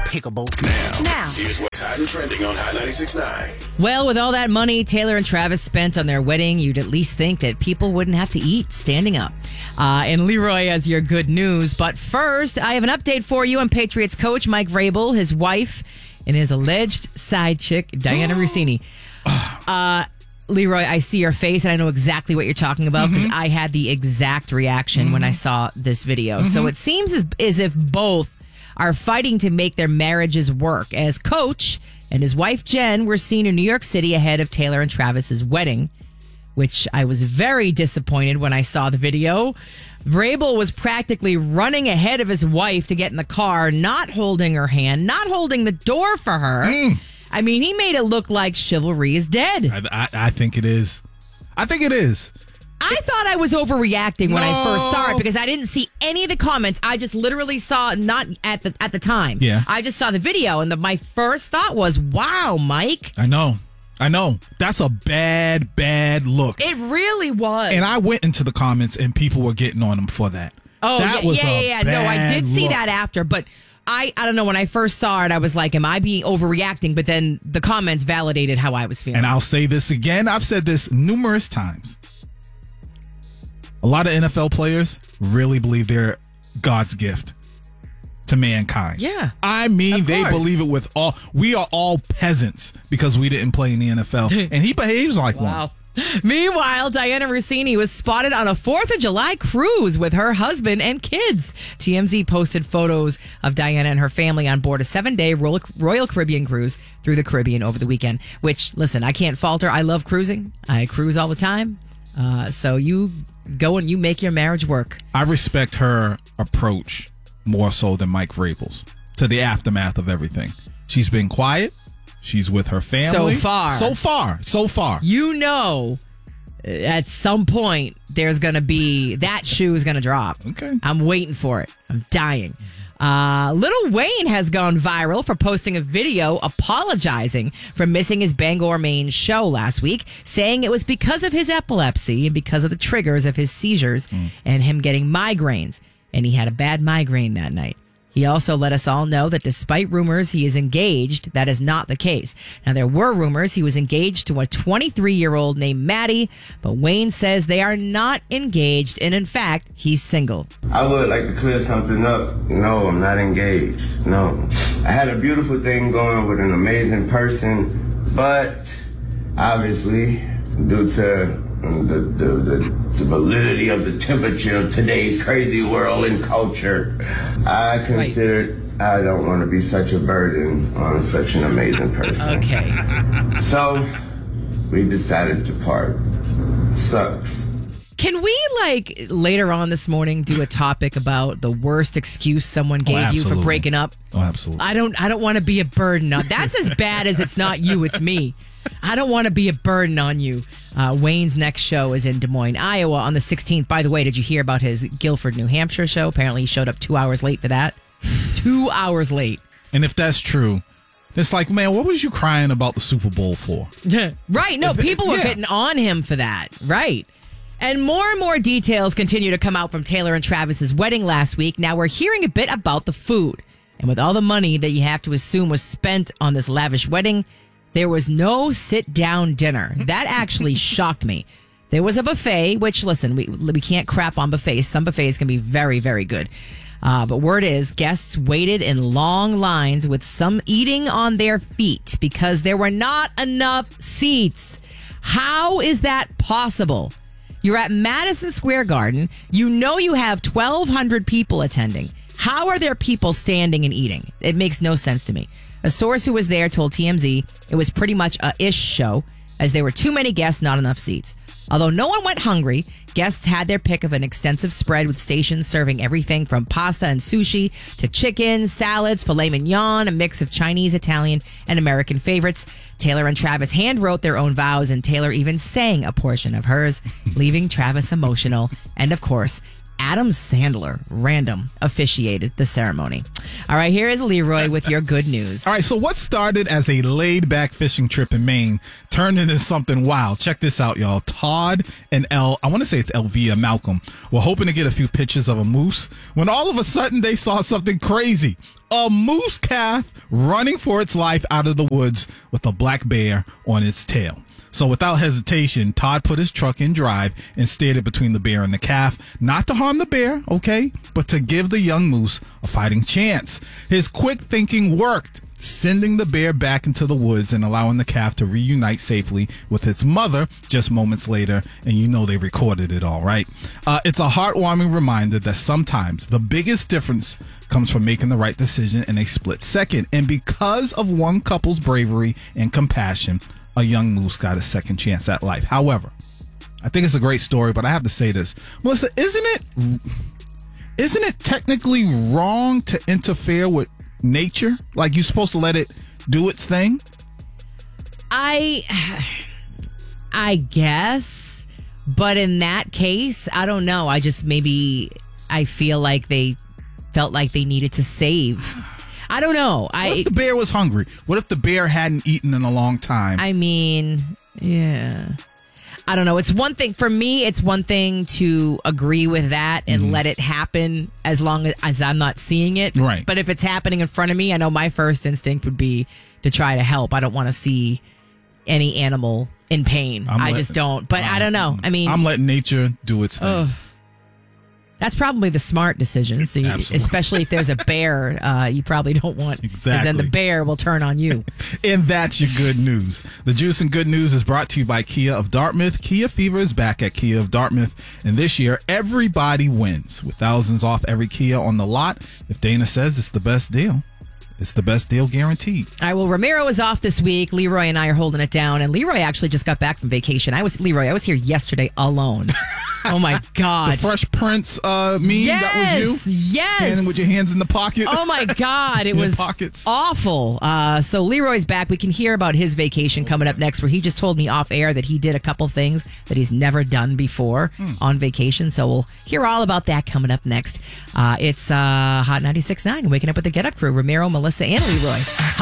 despicable. Now. Here's what's hot and trending on Hot 96.9. Well, with all that money Taylor and Travis spent on their wedding, you'd at least think that people wouldn't have to eat standing up. And Leroy has your good news. But first, I have an update for you on Patriots coach Mike Vrabel, his wife, and his alleged side chick, Diana Rossini. Leroy, I see your face, and I know exactly what you're talking about because I had the exact reaction when I saw this video. So it seems as if both are fighting to make their marriages work, as Coach and his wife Jen were seen in New York City ahead of Taylor and Travis's wedding, which I was very disappointed when I saw the video. Vrabel was practically running ahead of his wife to get in the car, not holding her hand, not holding the door for her. I mean, he made it look like chivalry is dead. I think it is. I think it is. I thought I was overreacting when I first saw it because I didn't see any of the comments. I just literally saw, not at the time. Yeah. I just saw the video, and my first thought was, wow, Mike. I know. That's a bad look. It really was. And I went into the comments, and people were getting on him for that. Oh, that was yeah. No, I did see that after, but I don't know. When I first saw it, I was like, am I being overreacting? But then the comments validated how I was feeling. And I'll say this again. I've said this numerous times. A lot of NFL players really believe they're God's gift to mankind. Yeah. I mean, they course. believe it with all. We are all peasants because we didn't play in the NFL. And he behaves like one. Meanwhile, Diana Rossini was spotted on a 4th of July cruise with her husband and kids. TMZ posted photos of Diana and her family on board a 7-day Royal Caribbean cruise through the Caribbean over the weekend, which, listen, I can't falter. I love cruising. I cruise all the time. So you go and you make your marriage work. I respect her approach more so than Mike Vrabel's to the aftermath of everything. She's been quiet. She's with her family. So far. You know, at some point, there's going to be, that shoe is going to drop. Okay. I'm waiting for it. I'm dying. Lil Wayne has gone viral for posting a video apologizing for missing his Bangor, Maine show last week, saying it was because of his epilepsy and because of the triggers of his seizures and him getting migraines. And he had a bad migraine that night. He also let us all know that despite rumors he is engaged, that is not the case. Now, there were rumors he was engaged to a 23-year-old named Maddie, but Wayne says they are not engaged, and in fact, he's single. I would like to clear something up. No, I'm not engaged. No. I had a beautiful thing going with an amazing person, but obviously, due to the validity of the temperature of today's crazy world and culture, I considered I don't want to be such a burden on such an amazing person. Okay. So we decided to part. Sucks. Can we, later on this morning, do a topic about the worst excuse someone gave you for breaking up? Oh, absolutely. I don't want to be a burden. That's as bad as it's not you, it's me. I don't want to be a burden on you. Wayne's next show is in Des Moines, Iowa on the 16th. By the way, did you hear about his Guilford, New Hampshire show? Apparently he showed up 2 hours late for that. 2 hours late. And if that's true, it's like, man, what was you crying about the Super Bowl for? Right. No, people were getting on him for that. Right. And more details continue to come out from Taylor and Travis's wedding last week. Now we're hearing a bit about the food. And with all the money that you have to assume was spent on this lavish wedding, there was no sit-down dinner. That actually shocked me. There was a buffet, which, listen, we can't crap on buffets. Some buffets can be very, very good. But word is, guests waited in long lines with some eating on their feet because there were not enough seats. How is that possible? You're at Madison Square Garden. You know you have 1,200 people attending. How are there people standing and eating? It makes no sense to me. A source who was there told TMZ it was pretty much a ish show, as there were too many guests, not enough seats. Although no one went hungry, guests had their pick of an extensive spread with stations serving everything from pasta and sushi to chicken, salads, filet mignon, a mix of Chinese, Italian, and American favorites. Taylor and Travis hand-wrote their own vows, and Taylor even sang a portion of hers, leaving Travis emotional. And of course, Adam Sandler, random, officiated the ceremony. All right, here is Leroy with your good news. All right, so what started as a laid-back fishing trip in Maine turned into something wild. Check this out, y'all. Todd and I want to say it's Elvia Malcolm, were hoping to get a few pictures of a moose when all of a sudden they saw something crazy. A moose calf running for its life out of the woods with a black bear on its tail. So without hesitation, Todd put his truck in drive and steered it between the bear and the calf, not to harm the bear, okay, but to give the young moose a fighting chance. His quick thinking worked, sending the bear back into the woods and allowing the calf to reunite safely with its mother just moments later. And you know they recorded it all, right? It's a heartwarming reminder that sometimes the biggest difference comes from making the right decision in a split second. And because of one couple's bravery and compassion, a young moose got a second chance at life. However, I think it's a great story, but I have to say this. Melissa, isn't it technically wrong to interfere with nature? Like, you're supposed to let it do its thing? I guess, but in that case, I don't know. I feel like they felt like they needed to save. I don't know. What if the bear was hungry? What if the bear hadn't eaten in a long time? I mean, yeah. I don't know. It's one thing for me. It's one thing to agree with that and let it happen as long as I'm not seeing it. Right. But if it's happening in front of me, I know my first instinct would be to try to help. I don't want to see any animal in pain. I just don't. But I don't know. I mean, I'm letting nature do its thing. That's probably the smart decision. So especially if there's a bear, you probably don't want, because then the bear will turn on you. And that's your good news. The Juice and Good News is brought to you by Kia of Dartmouth. Kia Fever is back at Kia of Dartmouth. And this year, everybody wins with thousands off every Kia on the lot. If Dana says it's the best deal, it's the best deal guaranteed. All right, well, Ramiro is off this week. Leroy and I are holding it down. And Leroy actually just got back from vacation. I was here yesterday alone. Oh, my God. The Fresh Prince meme, that was you? Yes. Standing with your hands in the pocket. Oh, my God. It was pockets. Awful. So Leroy's back. We can hear about his vacation coming up next, where he just told me off air that he did a couple things that he's never done before on vacation. So we'll hear all about that coming up next. It's Hot 96.9, Waking Up with the Get Up Crew. Ramiro, Melissa, and Leroy.